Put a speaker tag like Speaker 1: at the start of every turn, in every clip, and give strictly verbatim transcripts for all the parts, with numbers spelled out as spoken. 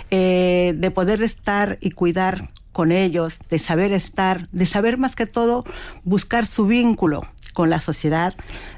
Speaker 1: eh, de poder estar y cuidar con ellos, de saber estar, de saber más que todo buscar su vínculo con la sociedad,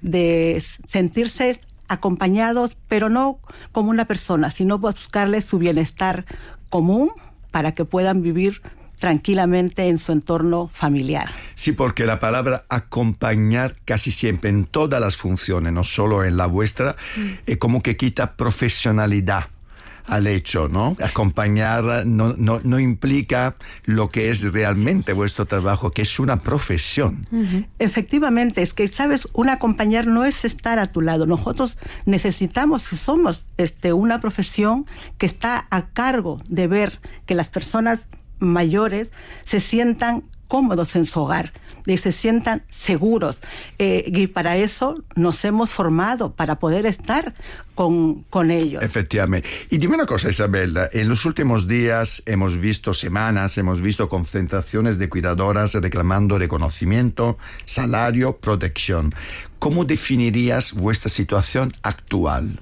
Speaker 1: de sentirse acompañados, pero no como una persona, sino buscarles su bienestar común para que puedan vivir tranquilamente en su entorno familiar.
Speaker 2: Sí, porque la palabra acompañar casi siempre en todas las funciones, no solo en la vuestra, mm. es como que quita profesionalidad al hecho, ¿no? Acompañar no, no, no implica lo que es realmente vuestro trabajo, que es una profesión.
Speaker 1: Uh-huh. Efectivamente, es que, ¿sabes? Un acompañar no es estar a tu lado. Nosotros necesitamos, somos este, una profesión que está a cargo de ver que las personas mayores se sientan cómodos en su hogar, de se sientan seguros. Eh, y para eso nos hemos formado, para poder estar con, con ellos.
Speaker 2: Efectivamente. Y dime una cosa, Isabel, en los últimos días hemos visto semanas, hemos visto concentraciones de cuidadoras reclamando reconocimiento, salario, protección. ¿Cómo definirías vuestra situación actual?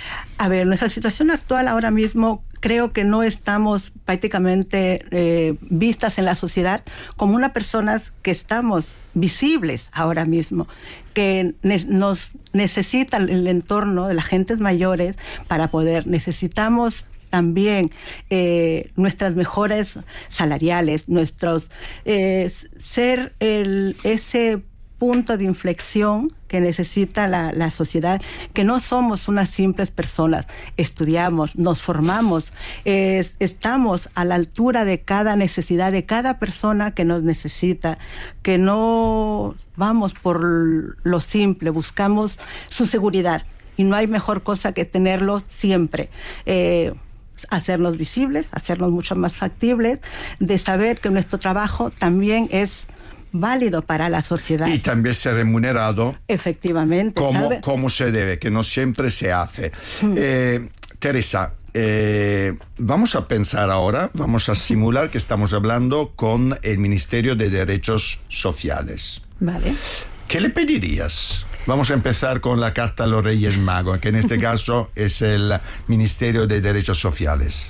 Speaker 1: A ver, nuestra situación actual ahora mismo creo que no estamos prácticamente eh, vistas en la sociedad como unas personas que estamos visibles ahora mismo, que ne- nos necesitan el entorno de las gentes mayores para poder, necesitamos también eh, nuestras mejores salariales, nuestros eh, ser el, ese punto de inflexión que necesita la, la sociedad, que no somos unas simples personas, estudiamos, nos formamos, eh, estamos a la altura de cada necesidad, de cada persona que nos necesita, que no vamos por lo simple, buscamos su seguridad, y no hay mejor cosa que tenerlo siempre. Eh, hacernos visibles, hacernos mucho más factibles, de saber que nuestro trabajo también es válido para la sociedad.
Speaker 2: Y también ser remunerado.
Speaker 1: Efectivamente.
Speaker 2: Como, como se debe, que no siempre se hace. Mm. Eh, Teresa, eh, vamos a pensar ahora, vamos a simular que estamos hablando con el Ministerio de Derechos Sociales.
Speaker 1: Vale.
Speaker 2: ¿Qué le pedirías? Vamos a empezar con la carta a los Reyes Magos, que en este caso es el Ministerio de Derechos Sociales.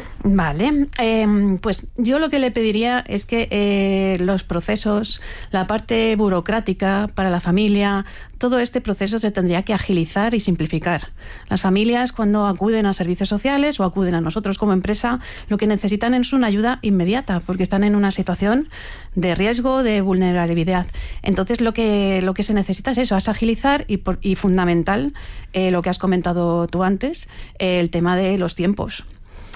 Speaker 3: Vale, eh, pues yo lo que le pediría es que eh, los procesos, la parte burocrática para la familia, todo este proceso se tendría que agilizar y simplificar. Las familias, cuando acuden a servicios sociales o acuden a nosotros como empresa, lo que necesitan es una ayuda inmediata, porque están en una situación de riesgo, de vulnerabilidad. Entonces lo que, lo que se necesita es eso, es agilizar y, por, y fundamental, eh, lo que has comentado tú antes, eh, el tema de los tiempos.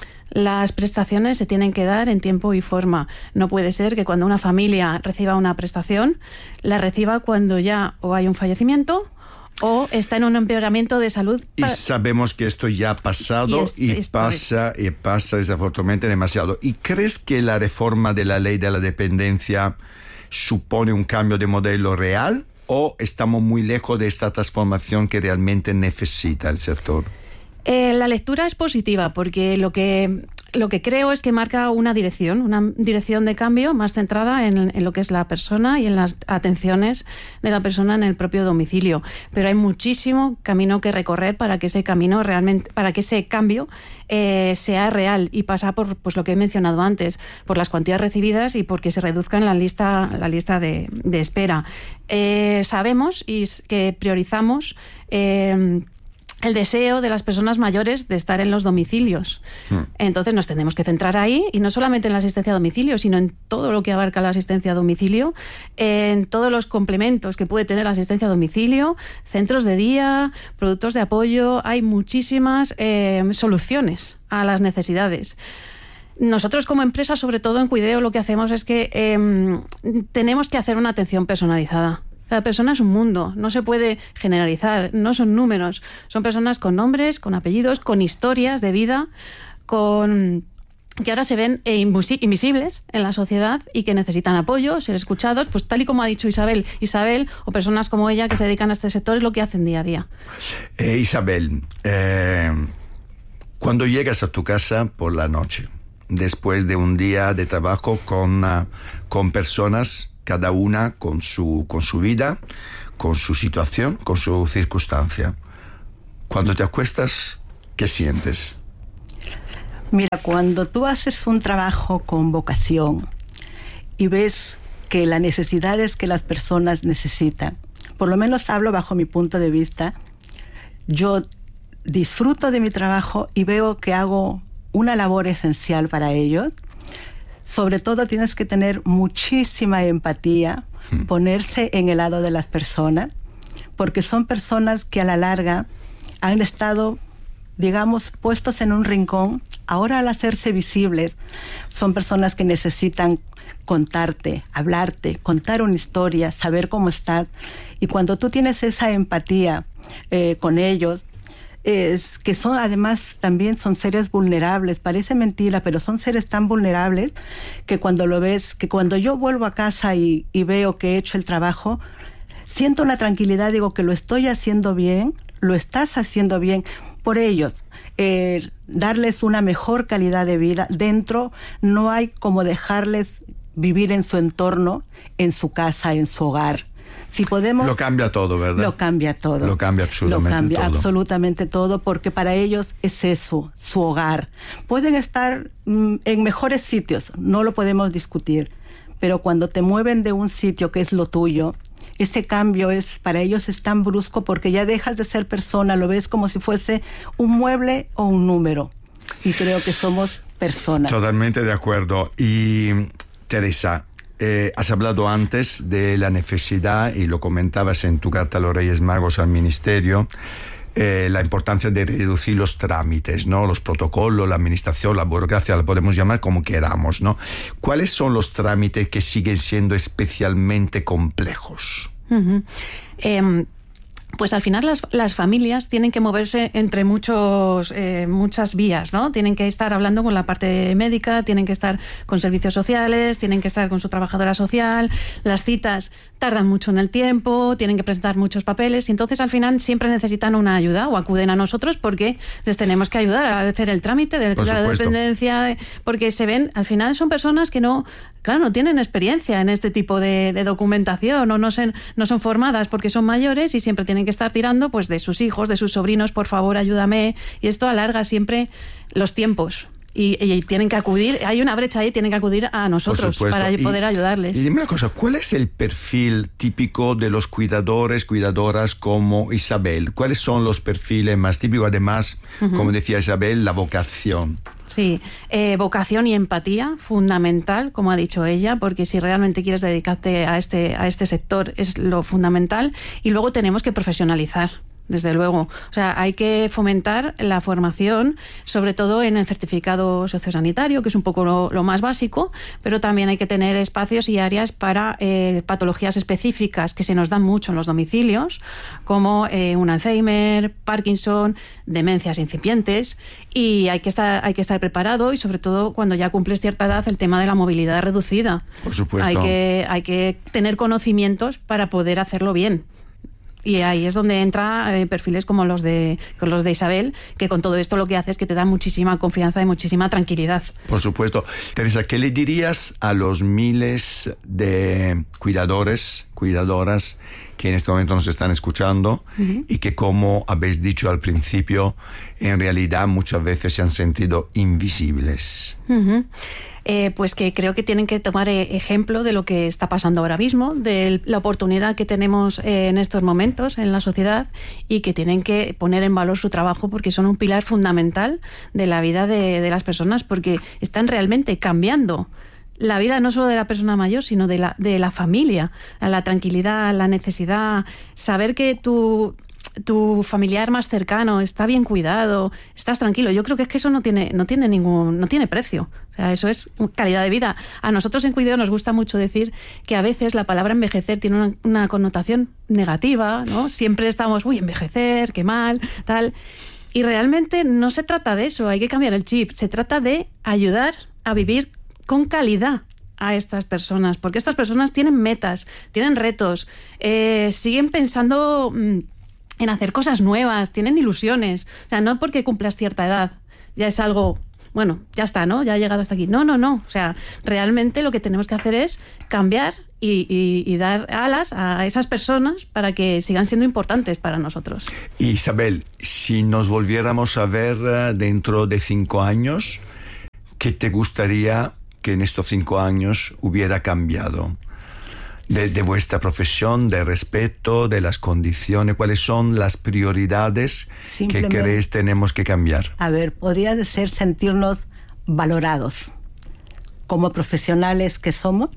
Speaker 3: Las prestaciones se tienen que dar en tiempo y forma. No puede ser que cuando una familia reciba una prestación, la reciba cuando ya o hay un fallecimiento o está en un empeoramiento de salud.
Speaker 2: Y sabemos que esto ya ha pasado y, es, y pasa y pasa desafortunadamente demasiado. ¿Y crees que la reforma de la ley de la dependencia supone un cambio de modelo real o estamos muy lejos de esta transformación que realmente necesita el sector?
Speaker 3: Eh, la lectura es positiva porque lo que, lo que creo es que marca una dirección, una dirección de cambio más centrada en, en lo que es la persona y en las atenciones de la persona en el propio domicilio. Pero hay muchísimo camino que recorrer para que ese camino realmente, para que ese cambio eh, sea real y pasa por pues lo que he mencionado antes, por las cuantías recibidas y porque se reduzcan la lista, la lista de, de espera. Eh, sabemos y que priorizamos eh, el deseo de las personas mayores de estar en los domicilios. Hmm. Entonces nos tenemos que centrar ahí, y no solamente en la asistencia a domicilio, sino en todo lo que abarca la asistencia a domicilio, en todos los complementos que puede tener la asistencia a domicilio, centros de día, productos de apoyo. Hay muchísimas eh, soluciones a las necesidades. Nosotros como empresa, sobre todo en Cuideo, lo que hacemos es que eh, tenemos que hacer una atención personalizada. Cada persona es un mundo, no se puede generalizar, no son números, son personas con nombres, con apellidos, con historias de vida, con que ahora se ven eh, invisibles en la sociedad y que necesitan apoyo, ser escuchados, pues tal y como ha dicho Isabel, Isabel o personas como ella que se dedican a este sector es lo que hacen día a día.
Speaker 2: Eh, Isabel, eh, cuando llegas a tu casa por la noche, después de un día de trabajo con, uh, con personas, cada una con su, con su vida, con su situación, con su circunstancia. Cuando te acuestas, ¿qué sientes?
Speaker 1: Mira, cuando tú haces un trabajo con vocación y ves que las necesidades que las personas necesitan, por lo menos hablo bajo mi punto de vista, yo disfruto de mi trabajo y veo que hago una labor esencial para ellos. Sobre todo tienes que tener muchísima empatía, hmm. ponerse en el lado de las personas, porque son personas que a la larga han estado, digamos, puestos en un rincón. Ahora, al hacerse visibles, son personas que necesitan contarte, hablarte, contar una historia, saber cómo estás. Y cuando tú tienes esa empatía eh, con ellos, es que son, además, también son seres vulnerables. Parece mentira, pero son seres tan vulnerables que cuando lo ves, que cuando yo vuelvo a casa y, y veo que he hecho el trabajo, siento una tranquilidad, digo que lo estoy haciendo bien, lo estás haciendo bien por ellos. Eh, darles una mejor calidad de vida. Dentro no hay como dejarles vivir en su entorno, en su casa, en su hogar. Si podemos,
Speaker 2: lo cambia todo, ¿verdad?
Speaker 1: Lo cambia todo.
Speaker 2: Lo cambia absolutamente
Speaker 1: lo cambia
Speaker 2: todo.
Speaker 1: absolutamente todo, porque para ellos es eso, su hogar. Pueden estar mm, en mejores sitios, no lo podemos discutir, pero cuando te mueven de un sitio que es lo tuyo, ese cambio es, para ellos es tan brusco porque ya dejas de ser persona, lo ves como si fuese un mueble o un número. Y creo que somos personas.
Speaker 2: Totalmente de acuerdo. Y Teresa, Eh, has hablado antes de la necesidad, y lo comentabas en tu carta a los Reyes Magos al Ministerio, eh, la importancia de reducir los trámites, ¿no? Los protocolos, la administración, la burocracia, la podemos llamar como queramos, ¿no? ¿Cuáles son los trámites que siguen siendo especialmente complejos?
Speaker 3: Uh-huh. Eh, Pues al final las, las familias tienen que moverse entre muchos, eh, muchas vías, ¿no? Tienen que estar hablando con la parte médica, tienen que estar con servicios sociales, tienen que estar con su trabajadora social, las citas tardan mucho en el tiempo, tienen que presentar muchos papeles y entonces al final siempre necesitan una ayuda o acuden a nosotros porque les tenemos que ayudar a hacer el trámite de la dependencia, porque se ven, al final son personas que no... Claro, no tienen experiencia en este tipo de, de documentación o no, se, no son formadas porque son mayores y siempre tienen que estar tirando pues de sus hijos, de sus sobrinos, por favor, ayúdame. Y esto alarga siempre los tiempos. Y, y tienen que acudir, hay una brecha ahí, tienen que acudir a nosotros para poder
Speaker 2: y,
Speaker 3: ayudarles.
Speaker 2: Y dime una cosa, ¿cuál es el perfil típico de los cuidadores, cuidadoras como Isabel? ¿Cuáles son los perfiles más típicos? Además, uh-huh. como decía Isabel, la vocación.
Speaker 3: Sí, eh, vocación y empatía, fundamental, como ha dicho ella, porque si realmente quieres dedicarte a este, a este sector es lo fundamental. Y luego tenemos que profesionalizar. Desde luego. O sea, hay que fomentar la formación, sobre todo en el certificado sociosanitario, que es un poco lo, lo más básico, pero también hay que tener espacios y áreas para eh, patologías específicas que se nos dan mucho en los domicilios, como eh, un Alzheimer, Parkinson, demencias incipientes, y hay que estar, hay que estar preparado y sobre todo cuando ya cumples cierta edad el tema de la movilidad reducida.
Speaker 2: Por supuesto.
Speaker 3: Hay que, hay que tener conocimientos para poder hacerlo bien. Y ahí es donde entra eh, perfiles como los de con los de Isabel, que con todo esto lo que hace es que te da muchísima confianza y muchísima tranquilidad.
Speaker 2: Por supuesto. Teresa, ¿qué le dirías a los miles de cuidadores, cuidadoras que en este momento nos están escuchando uh-huh. y que, como habéis dicho al principio, en realidad muchas veces se han sentido invisibles?
Speaker 3: Uh-huh. Eh, pues que creo que tienen que tomar eh, ejemplo de lo que está pasando ahora mismo, de la oportunidad que tenemos eh, en estos momentos en la sociedad y que tienen que poner en valor su trabajo porque son un pilar fundamental de la vida de, de las personas, porque están realmente cambiando la vida no solo de la persona mayor, sino de la, de la familia, la tranquilidad, la necesidad, saber que tu... tu familiar más cercano está bien cuidado, estás tranquilo. Yo creo que es que eso no tiene, no tiene ningún, no tiene precio. O sea, eso es calidad de vida. A nosotros en Cuideo nos gusta mucho decir que a veces la palabra envejecer tiene una, una connotación negativa, ¿no? Siempre estamos, uy, envejecer, qué mal, tal. Y realmente no se trata de eso, hay que cambiar el chip. Se trata de ayudar a vivir con calidad a estas personas, porque estas personas tienen metas, tienen retos, eh, siguen pensando mmm, en hacer cosas nuevas, tienen ilusiones. O sea, no porque cumplas cierta edad ya es algo, bueno, ya está, ¿no? Ya ha llegado hasta aquí. No, no, no. O sea, realmente lo que tenemos que hacer es cambiar y, y, y dar alas a esas personas para que sigan siendo importantes para nosotros.
Speaker 2: Isabel, si nos volviéramos a ver dentro de cinco años, ¿qué te gustaría que en estos cinco años hubiera cambiado? De, de vuestra profesión, de respeto, de las condiciones, ¿cuáles son las prioridades que crees tenemos que cambiar?
Speaker 1: A ver, podría ser sentirnos valorados como profesionales que somos,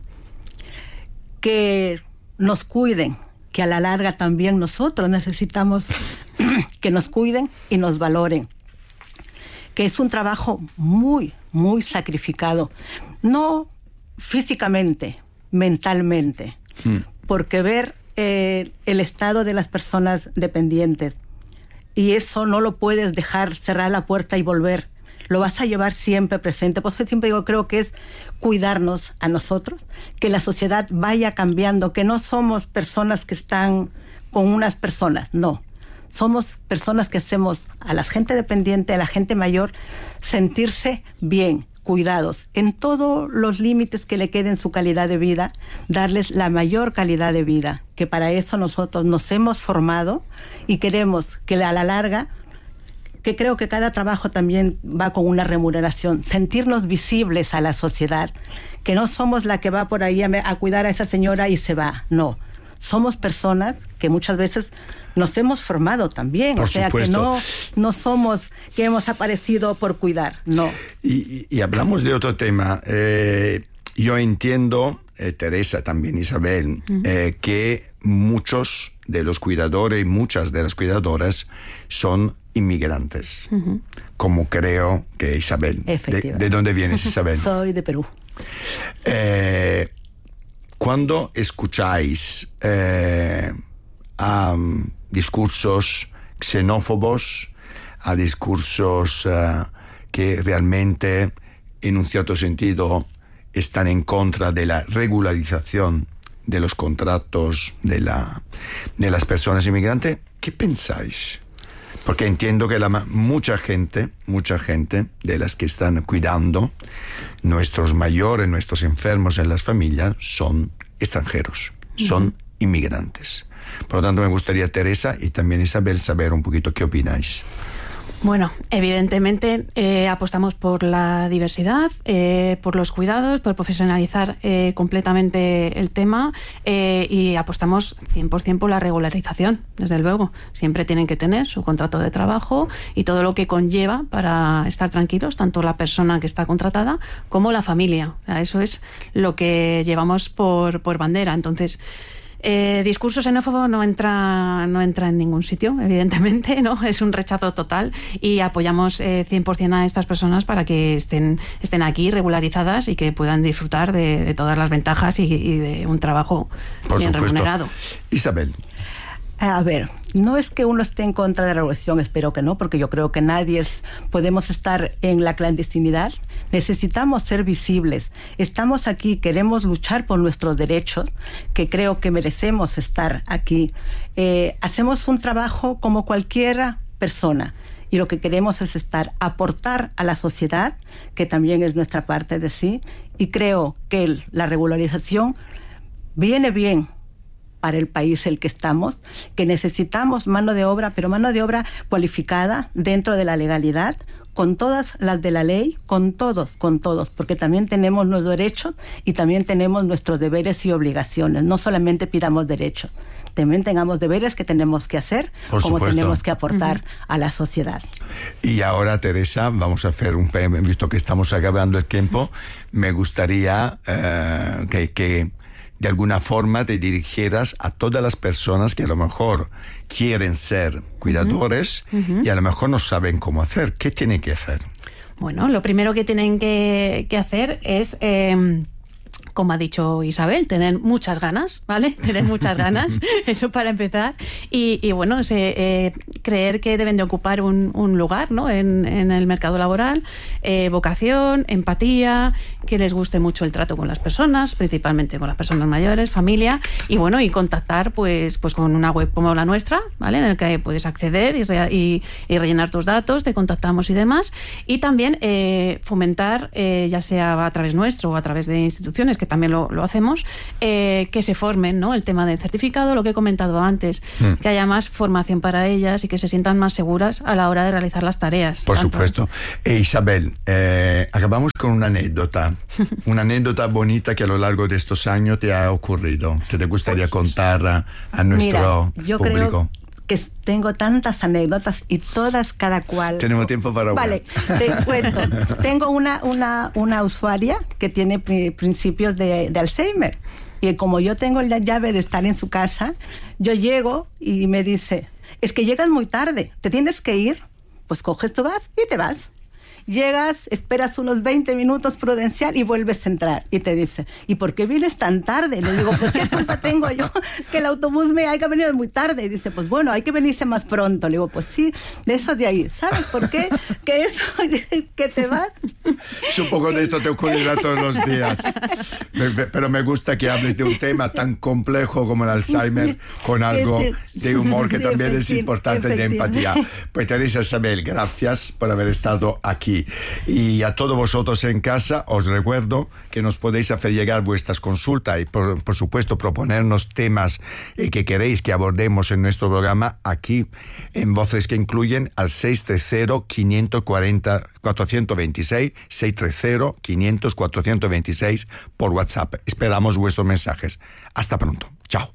Speaker 1: que nos cuiden, que a la larga también nosotros necesitamos que nos cuiden y nos valoren, que es un trabajo muy, muy sacrificado, no físicamente, mentalmente, hmm. porque ver eh, el estado de las personas dependientes, y eso no lo puedes dejar cerrar la puerta y volver, lo vas a llevar siempre presente. Por eso siempre digo, creo que es cuidarnos a nosotros, que la sociedad vaya cambiando, que no somos personas que están con unas personas, no. Somos personas que hacemos a la gente dependiente, a la gente mayor, sentirse bien, cuidados, en todos los límites que le queden su calidad de vida, darles la mayor calidad de vida, que para eso nosotros nos hemos formado y queremos que a la larga, que creo que cada trabajo también va con una remuneración, sentirnos visibles a la sociedad, que no somos la que va por ahí a, a cuidar a esa señora y se va, no. Somos personas que muchas veces nos hemos formado también,
Speaker 2: por
Speaker 1: o sea
Speaker 2: supuesto.
Speaker 1: que no, no somos que hemos aparecido por cuidar, no.
Speaker 2: Y, y hablamos de otro tema. Eh, yo entiendo, eh, Teresa, también Isabel, uh-huh. eh, que muchos de los cuidadores y muchas de las cuidadoras son inmigrantes, uh-huh. como creo que Isabel. ¿De, de dónde vienes, Isabel?
Speaker 1: Soy de Perú.
Speaker 2: Eh, cuando escucháis eh, a um, discursos xenófobos, a discursos uh, que realmente, en un cierto sentido, están en contra de la regularización de los contratos de, la, de las personas inmigrantes, ¿qué pensáis? Porque entiendo que la, mucha gente, mucha gente de las que están cuidando nuestros mayores, nuestros enfermos en las familias, son extranjeros, son uh-huh. inmigrantes. Por lo tanto, me gustaría, Teresa y también Isabel, saber un poquito qué opináis.
Speaker 3: Bueno, evidentemente eh, apostamos por la diversidad, eh, por los cuidados, por profesionalizar eh, completamente el tema eh, y apostamos cien por ciento por la regularización, desde luego. Siempre tienen que tener su contrato de trabajo y todo lo que conlleva para estar tranquilos, tanto la persona que está contratada como la familia. O sea, eso es lo que llevamos por, por bandera. Entonces, Eh, discurso xenófobo no entra, no entra en ningún sitio, evidentemente, ¿no? Es un rechazo total y apoyamos eh, cien por ciento a estas personas para que estén, estén aquí regularizadas y que puedan disfrutar de, de todas las ventajas y, y de un trabajo
Speaker 2: Por
Speaker 3: bien
Speaker 2: supuesto.
Speaker 3: remunerado.
Speaker 2: Isabel.
Speaker 1: A ver, no es que uno esté en contra de la regulación, espero que no, porque yo creo que nadie es, podemos estar en la clandestinidad. Necesitamos ser visibles. Estamos aquí, queremos luchar por nuestros derechos, que creo que merecemos estar aquí. Eh, hacemos un trabajo como cualquier persona y lo que queremos es estar, aportar a la sociedad, que también es nuestra parte de sí, y creo que el, la regularización viene bien para el país en el que estamos, que necesitamos mano de obra, pero mano de obra cualificada dentro de la legalidad, con todas las de la ley, con todos, con todos, porque también tenemos los derechos y también tenemos nuestros deberes y obligaciones. No solamente pidamos derechos, también tengamos deberes que tenemos que hacer,
Speaker 2: Por
Speaker 1: como
Speaker 2: supuesto.
Speaker 1: tenemos que aportar uh-huh. a la sociedad.
Speaker 2: Y ahora, Teresa, vamos a hacer un, visto que estamos acabando el tiempo, me gustaría uh, que, que de alguna forma te dirigieras a todas las personas que a lo mejor quieren ser cuidadores uh-huh. y a lo mejor no saben cómo hacer. ¿Qué tienen que hacer?
Speaker 3: Bueno, lo primero que tienen que, que hacer es... Eh, como ha dicho Isabel, tener muchas ganas, ¿vale? Tener muchas ganas, eso para empezar. Y, y bueno, se, eh, creer que deben de ocupar un, un lugar, ¿no? en, en el mercado laboral, eh, vocación, empatía, que les guste mucho el trato con las personas, principalmente con las personas mayores, familia, y bueno, y contactar pues, pues con una web como la nuestra, ¿vale? En el que puedes acceder y, re, y, y rellenar tus datos, te contactamos y demás. Y también eh, fomentar, eh, ya sea a través nuestro o a través de instituciones que también lo, lo hacemos, eh, que se formen, ¿no? El tema del certificado, lo que he comentado antes, mm. que haya más formación para ellas y que se sientan más seguras a la hora de realizar las tareas.
Speaker 2: Por
Speaker 3: tanto.
Speaker 2: supuesto. E Isabel, eh, acabamos con una anécdota, una anécdota bonita que a lo largo de estos años te ha ocurrido, que te gustaría contar a, a nuestro
Speaker 1: Mira, yo
Speaker 2: público.
Speaker 1: Creo que tengo tantas anécdotas y todas cada cual.
Speaker 2: Tenemos tiempo para una.
Speaker 1: Vale, te cuento. Tengo una, una, una usuaria que tiene principios de, de Alzheimer. Y como yo tengo la llave de estar en su casa, yo llego y me dice, es que llegas muy tarde, ¿te tienes que ir? Pues coges tu vas y te vas. Llegas, esperas unos veinte minutos prudencial y vuelves a entrar. Y te dice, ¿y por qué vienes tan tarde? Le digo, pues ¿qué culpa tengo yo que el autobús me haya venido muy tarde? Y dice, pues bueno, hay que venirse más pronto. Le digo, pues sí, de eso de ahí. ¿Sabes por qué? Que eso, que te vas.
Speaker 2: Supongo que esto te ocurrirá todos los días. Pero me gusta que hables de un tema tan complejo como el Alzheimer con algo de humor que también es importante, de empatía. Pues Teresa, Isabel, gracias por haber estado aquí. Y a todos vosotros en casa os recuerdo que nos podéis hacer llegar vuestras consultas y por, por supuesto proponernos temas eh, que queréis que abordemos en nuestro programa aquí en Voces que Incluyen al seis tres cero, cinco cuatro cero, cuatro dos seis, seis tres cero, cinco cero, cuatro dos seis por WhatsApp. Esperamos vuestros mensajes. Hasta pronto. Chao.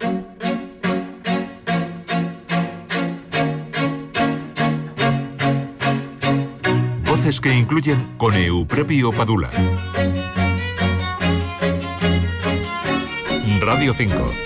Speaker 4: Voces que Incluyen con Eupropio Padula. Radio cinco.